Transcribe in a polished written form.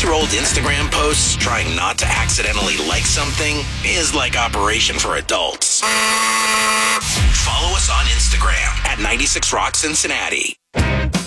6-year-old Instagram posts trying not to accidentally like something is like Operation for Adults. Follow us on Instagram at 96 Rock Cincinnati.